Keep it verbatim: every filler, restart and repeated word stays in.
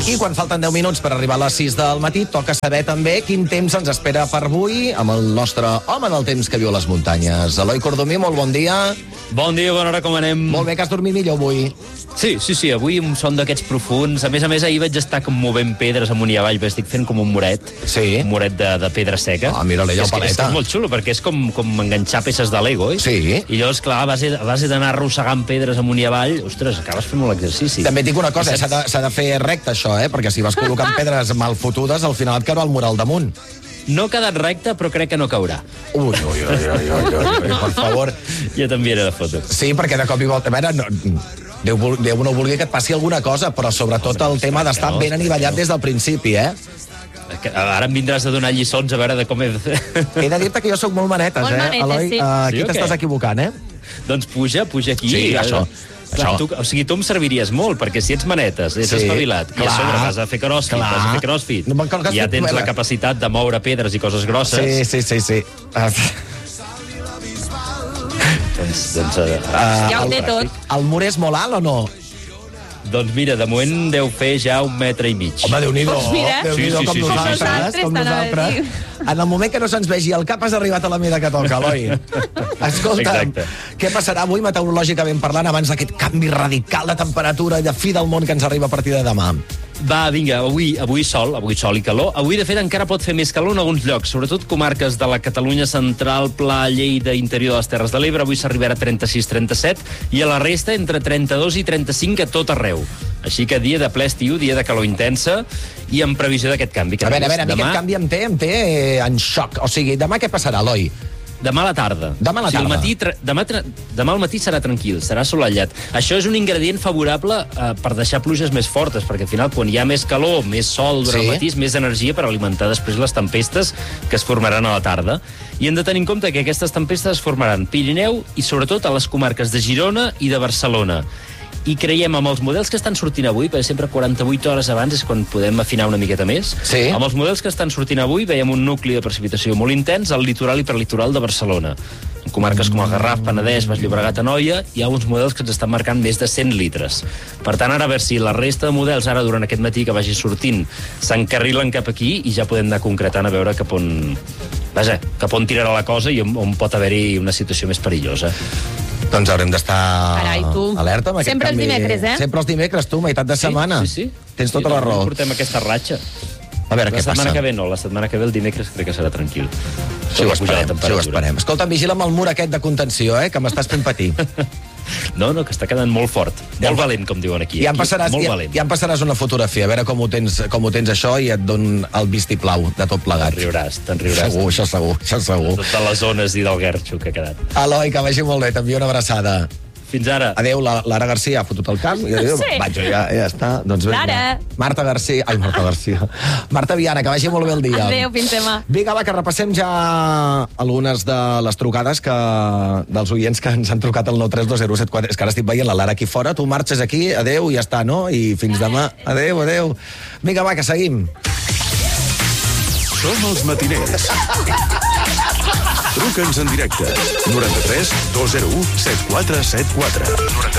I quan falten deu minuts per arribar a les sis del matí, toca saber també quin temps ens espera per avui amb el nostre home del temps que viu a les muntanyes. Eloi Cordomí, molt bon dia. Bon dia, bona hora, com anem? Molt bé, que has dormit millor avui. Sí, sí, sí, avui un son d'aquests profuns. A més a més, ahir vaig estar com movent pedres amunt i avall, perquè estic fent com un moret. Sí. Un moret de, de pedra seca. Ah, mira-li allò, és que, paleta. és que és molt xulo, perquè és com, com enganxar peces de Lego, eh? Sí. I llavors, clar, a base, a base d'anar arrossegant pedres amunt i avall, ostres, acabes fent molt exercici. També et dic una cosa, eh? s'ha de, s'ha de fer recte, això, eh? Perquè si vas col·locant pedres mal fotudes, al final et caurà el mural damunt. No ha quedat recte, però crec que no caurà. Ui, ui, ui, ui, ui, ui, per favor. Ja t'enviaré la foto. Sí, perquè de cop i volta... A veure, no, Déu, Déu no vulgui que et passi alguna cosa, però sobretot el tema d'estar ben anivellat des del principi, eh? Ara em vindràs a donar lliçons a veure de com he de fer. He de dir-te que jo sóc molt manetes, Molt eh, manetes, Eloi? sí. Uh, aquí Sí o t'estàs què? equivocant, eh? Doncs puja, puja aquí. Sí, això. Clar, Això. tu, o sigui, tu em serviries molt, perquè si ets manetes, ets Sí, espavilat, i clar. a sobre vas a fer crossfit, Clar. vas a fer crossfit, No, me'n cal que has ja fet tens novel·la. la capacitat de moure pedres i coses grosses, Sí, sí, sí, sí. Uh, doncs, doncs, uh, Ja ho té tot. el mur és molt alt o no? doncs mira, de moment deu fer ja un metre i mig. Home, Déu-n'hi-do. Doncs mira. Déu-n'hi-do, Sí, sí, com sí, sí, nosaltres, sí. Nosaltres, com t'anava a nosaltres. dir. En el moment que no se'ns vegi el cap has arribat a la mida que toca, Eloi. Escolta, Exacte. què passarà avui meteorològicament parlant abans d'aquest canvi radical de temperatura i de fi del món que ens arriba a partir de demà? Va, vinga, avui, avui sol, avui sol i calor. Avui, de fet, encara pot fer més calor en alguns llocs, sobretot comarques de la Catalunya central, Pla, Lleida, interior de les Terres de l'Ebre. Avui s'arribarà a trenta-sis trenta-set i a la resta entre trenta-dos i trenta-cinc a tot arreu. Així que dia de ple estiu, dia de calor intensa i en previsió d'aquest canvi. A veure, a veure, a mi Demà- aquest canvi em té, em té eh, en xoc. O sigui, demà què passarà, Eloi? Demà a la tarda. Demà a la O sigui, tarda. al matí, tra- demà, tra- demà al matí serà tranquil, serà assolellat. Això és un ingredient favorable eh, per deixar pluges més fortes, perquè al final, quan hi ha més calor, més sol durant Sí. el matí, és més energia per alimentar després les tempestes que es formaran a la tarda. I hem de tenir en compte que aquestes tempestes es formaran Pirineu i sobretot a les comarques de Girona i de Barcelona. I creiem, amb els models que estan sortint avui, perquè sempre quaranta-vuit hores abans és quan podem afinar una miqueta més, Sí. amb els models que estan sortint avui veiem un nucli de precipitació molt intens al litoral i prelitoral de Barcelona. En comarques com el Garraf, Penedès, Baix Llobregat, Anoia, hi ha uns models que ens estan marcant més de cent litres. Per tant, ara a veure si la resta de models, ara durant aquest matí que vagi sortint, s'encarrilen cap aquí i ja podem anar concretant a veure cap on... Vaja, cap on tirarà la cosa i on, on pot haver-hi una situació més perillosa. Doncs haurem d'estar Carai, tu. alerta amb aquest Sempre els canvi. dimecres, eh? Sempre els dimecres, tu, meitat de setmana. Sí, sí. Tens tota sí, la raó. Portem aquesta ratxa. A veure La què setmana passa. que ve no, la setmana que ve el dimecres crec que serà tranquil. Sí, ho Pujar la esperem, sí, ho temperatura. esperem. Escolta, vigila amb el mur aquest de contenció, eh, que m'estàs fent patir. No, no, que està quedant molt fort. Ja Molt em- valent, com diuen aquí. Ja em, Aquí, passaràs, molt ja, valent. ja em passaràs una fotografia, a veure com ho tens, com ho tens això, i et dono el vistiplau de tot plegat. Te'n riuràs, te'n riuràs. Segur, això segur, això segur. De les zones i del guerxo que ha quedat. Eloi, que vagi molt bé, t'envio una abraçada. Fins ara. Adéu, la Lara Garcia ha fotut el camp. I adéu, Sí. vaig, ja, ja està. Doncs vinga. Lara. Marta Garcia. Ai, Marta Garcia. Marta Viana, que vagi molt bé el dia. Adéu, fins demà. Vinga, va, que repassem ja algunes de les trucades que, dels oients que ens han trucat al nou tres dos zero set quatre. És que ara estic veient la Lara aquí fora, tu marxes aquí, adéu, i ja està, no? I fins demà. Adéu, adéu. Vinga, va, que seguim. Som els matiners. Truca'ns en directe. noranta-tres dos zero u set quatre set quatre.